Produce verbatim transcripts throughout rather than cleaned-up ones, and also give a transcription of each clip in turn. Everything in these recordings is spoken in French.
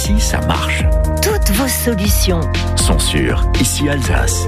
Ici, ça marche. Toutes vos solutions Sont sur Ici Alsace.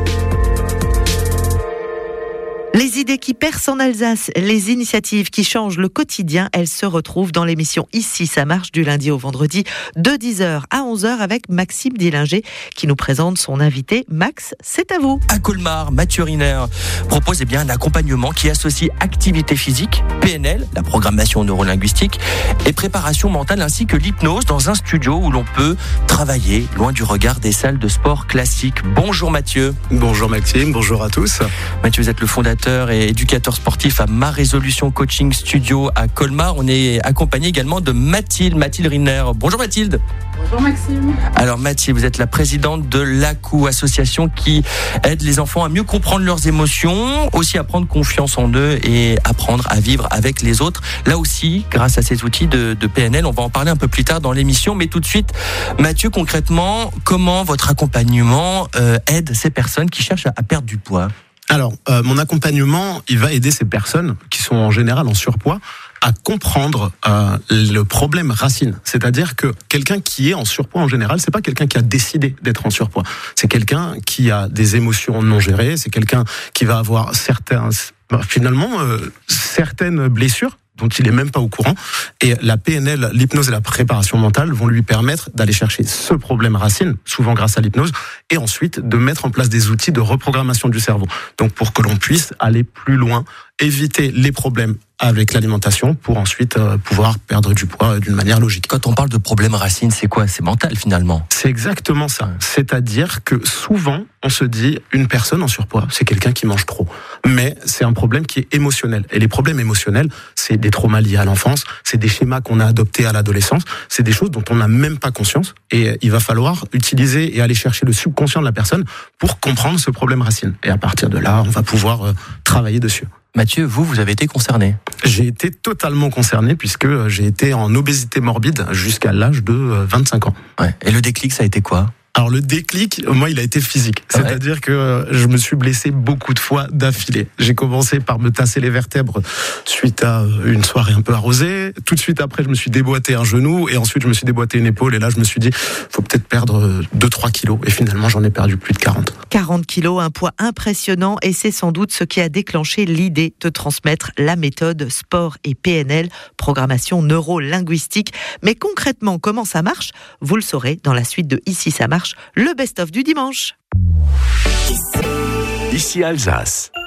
Les idées qui percent en Alsace, les initiatives qui changent le quotidien, elles se retrouvent dans l'émission Ici ça marche du lundi au vendredi de dix heures à onze heures avec Maxime Dillinger qui nous présente son invité. Max, c'est à vous. À Colmar, Mathieu Riner propose eh bien, un accompagnement qui associe activité physique, P N L, la programmation neurolinguistique, et préparation mentale ainsi que l'hypnose dans un studio où l'on peut travailler loin du regard des salles de sport classiques. Bonjour Mathieu. Bonjour Maxime, bonjour à tous. Mathieu, vous êtes le fondateur et éducateur sportif à Ma Résolution Coaching Studio à Colmar. On est accompagné également de Mathilde, Mathilde Riner. Bonjour Mathilde. Bonjour Maxime. Alors Mathilde, vous êtes la présidente de l'A C U, association qui aide les enfants à mieux comprendre leurs émotions, aussi à prendre confiance en eux et apprendre à vivre avec les autres. Là aussi, grâce à ces outils de, de P N L, on va en parler un peu plus tard dans l'émission. Mais tout de suite, Mathieu, concrètement, comment votre accompagnement euh, aide ces personnes qui cherchent à, à perdre du poids ? Alors, euh, mon accompagnement, il va aider ces personnes qui sont en général en surpoids à comprendre euh, le problème racine. C'est-à-dire que quelqu'un qui est en surpoids en général, c'est pas quelqu'un qui a décidé d'être en surpoids. C'est quelqu'un qui a des émotions non gérées. C'est quelqu'un qui va avoir certains, finalement, euh, certaines blessures dont il est même pas au courant. Et la P N L, l'hypnose et la préparation mentale vont lui permettre d'aller chercher ce problème racine, souvent grâce à l'hypnose, et ensuite de mettre en place des outils de reprogrammation du cerveau. Donc pour que l'on puisse aller plus loin, éviter les problèmes avec l'alimentation pour ensuite euh, pouvoir perdre du poids d'une manière logique. Quand on parle de problème racine, c'est quoi ? C'est mental finalement. C'est exactement ça. C'est-à-dire que souvent, on se dit une personne en surpoids, c'est quelqu'un qui mange trop. Mais c'est un problème qui est émotionnel. Et les problèmes émotionnels, c'est des traumas liés à l'enfance, c'est des schémas qu'on a adoptés à l'adolescence, c'est des choses dont on n'a même pas conscience. Et il va falloir utiliser et aller chercher le subconscient de la personne pour comprendre ce problème racine. Et à partir de là, on va pouvoir euh, travailler dessus. Mathieu, vous, vous avez été concerné ? J'ai été totalement concerné puisque j'ai été en obésité morbide jusqu'à l'âge de vingt-cinq ans. Ouais. Et le déclic, ça a été quoi ? Alors le déclic, moi, il a été physique. Ah ouais. C'est-à-dire que je me suis blessé beaucoup de fois d'affilée. J'ai commencé par me tasser les vertèbres suite à une soirée un peu arrosée. Tout de suite après, je me suis déboîté un genou et ensuite je me suis déboîté une épaule. Et là, je me suis dit, faut peut-être perdre deux trois kilos. Et finalement, j'en ai perdu plus de quarante. quarante kilos, un poids impressionnant et c'est sans doute ce qui a déclenché l'idée de transmettre la méthode sport et P N L, programmation neuro-linguistique. Mais concrètement, comment ça marche ? Vous le saurez dans la suite de Ici ça marche, le best-of du dimanche. Ici Alsace.